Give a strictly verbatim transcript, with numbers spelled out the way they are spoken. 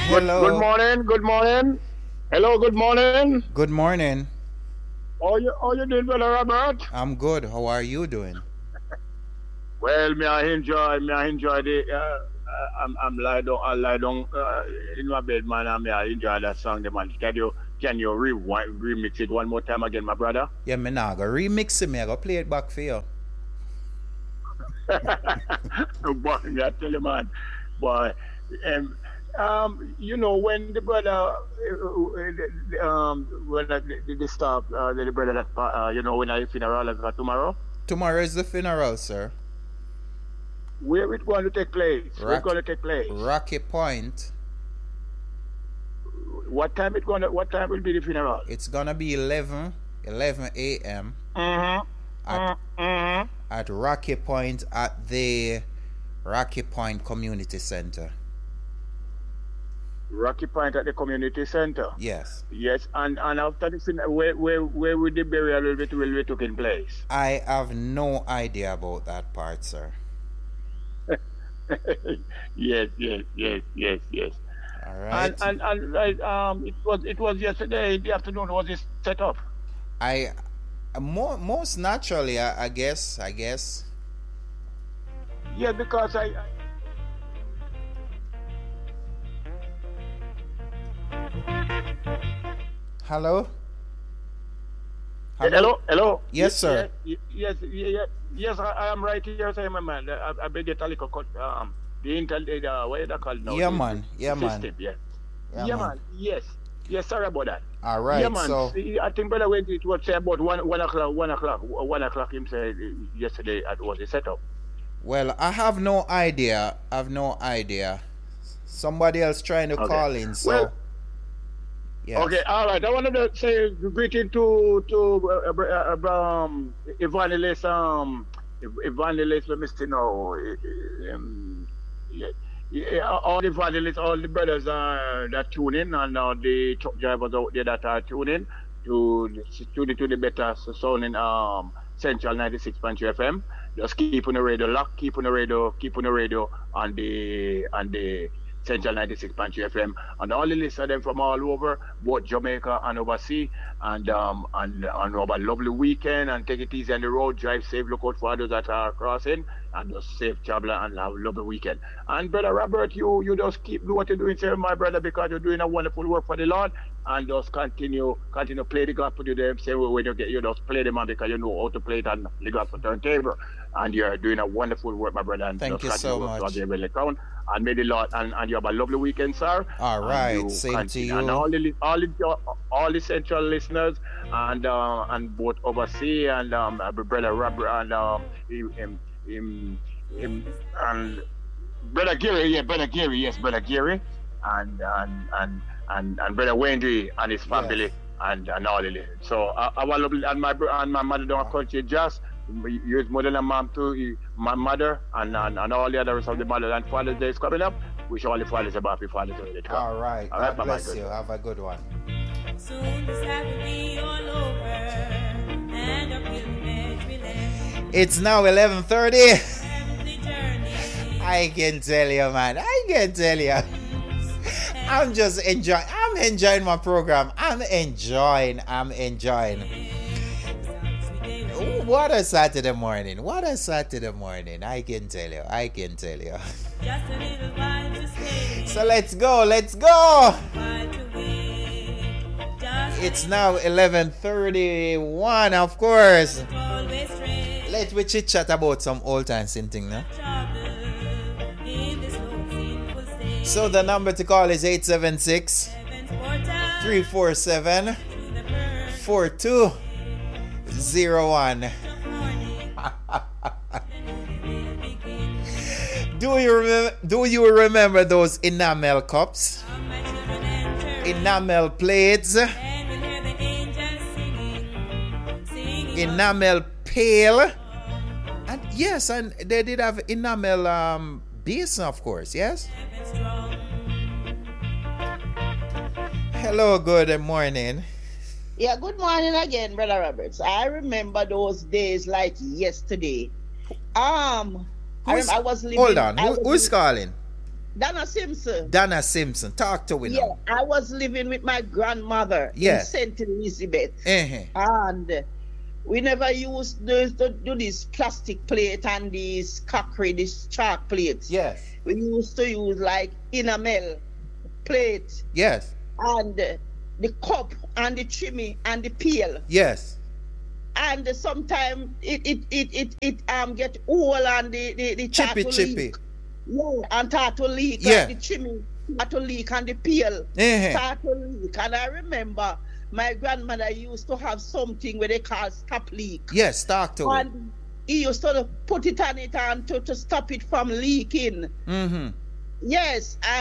Good, good Hello. morning, good morning. Hello, good morning. Good morning. How you, how you doing, brother Robert? I'm good. How are you doing? Well, me I enjoy, me I enjoy the. Uh, uh, I'm, I'm lie down, I lie down uh, in my bed, man, and me I enjoy that song, the man. Can you, can you rewind, remix it one more time again, my brother? Yeah, me now go remix it. Me I go play it back for you. Boy, me I tell you, man, boy. Um, um, you know when the brother, uh, uh, um, when the, the, the staff, uh, the brother that, uh, you know, when I funeral is tomorrow. Tomorrow is the funeral, sir. Where it going to take place? Where it Rock, going to take place? Rocky Point. What time it going to? What time will be the funeral? It's gonna be eleven, eleven a m Mm-hmm. at Mm-hmm. at Rocky Point at the Rocky Point Community Center. Rocky Point at the community center. Yes. Yes, and and after the funeral, where where where will the burial will be, will be taking place? I have no idea about that part, sir. Yes, yes, yes, yes, yes. All And right. and and right, um, it was it was yesterday in the afternoon. Was it set up? I uh, more most naturally, I, I guess. I guess. Yeah, because I. I Hello. Hello, hello. Yes, sir. Yes, yes, yes, yes. I, I am right here, sir, my man. I, I beg you to little cut. Um, the intel, the uh, what is that called now? Yeah, The- man. the Yeah, man. system, yeah. Yeah, Yeah, man. man. Yes, yes. Sorry about that. All right. Yeah, man. So, See, I think brother when it was say about one one o'clock, one o'clock, one o'clock. Him said yesterday it was a setup. well, I have no idea. I have no idea. Somebody else trying to Okay. call in. So, Well, yes. okay, all right. I wanted to say greeting to to uh, uh, uh, um Evangelist um Evangelist. Let me see now. Um, yeah, yeah, all the evangelists, all the brothers uh, that tune in, and all the truck drivers out there that are tuning to the- to the to the better sounding um Central ninety six point three F M. Just keep on the radio lock, keep on the radio, keep on the radio on the on the Central ninety six point three F M, and all the listeners them from all over, both Jamaica and overseas, and um and and have a lovely weekend, and take it easy on the road, drive safe, look out for others that are crossing, and just safe travel and have a lovely weekend. And brother Robert, you you just keep do what you're doing, sir, my brother, because you're doing a wonderful work for the Lord, and just continue continue play the gospel to them. Say when you get you just play them, because you know how to play it on the gospel turntable, and you're doing a wonderful work, my brother. And Thank just you so continue to much. God they will count. And may the Lord and, and you have a lovely weekend, sir. All And right. you Same to continue. And you. all the li- all the all the central listeners, and uh, and both overseas, and um uh, brother Robert, and um him, him, him, him and brother Gary, yeah, brother Gary, yes, brother Gary, and and and and, and brother Wendy and his family, Yes. and and all the li- so uh, our lovely, and my bro- and my mother don't country just use mother and mom too, eh, my mother, and, and and all the others of the mother and Father's Day is coming up. Wish all the fathers a happy Father's Day. to come. All right. All right, God bye-bye, bless good. you. Have a good one. Soon this life will be all over, and our pilgrimage will end. It's now eleven thirty. Heavenly journey. I can tell you, man. I can tell you. I'm just enjoying. I'm enjoying my program. I'm enjoying. I'm enjoying. Ooh, what a Saturday morning. What a Saturday morning. I can tell you. I can tell you. Just a little while to stay, So let's go. Let's go. while to wait. Just It's now eleven thirty-one, of course. always straight. Let we chit chat about some old time thing now. Trouble in this low sinful state. So the number to call is eight seven six, Heaven's portal three four seven, to the birth four two zero one. of morning. Do you remember? Do you remember those enamel cups, Come, my children, enter. enamel plates, And we'll hear the angels singing, singing. enamel pail, and yes, and they did have enamel um basin, of course. Yes. Heaven strong. Hello. Good morning. Yeah, good morning again, Brother Roberts. I remember those days like yesterday. Um, I, Who's- rem- I was living. Hold on. I Who, was who's living- calling? Donna Simpson. Donna Simpson. Talk to me Yeah, now. I was living with my grandmother Yeah. in Saint Elizabeth. Uh-huh. And we never used to, to do this plastic plate and these cockery, these chalk plates. Yes. We used to use like enamel plate Yes. and the cup and the chimney and the peel. Yes. And sometimes it it, it it it um get old and the the, the Chippy start to chippy. leak. Yeah, and start to leak. Yeah. Like the chimney start to leak and the peel Uh-huh. start to leak. And I remember my grandmother used to have something where they call stop leak. Yes, talk to me. And he used to put it on it and to, to stop it from leaking. Mm-hmm. Yes, and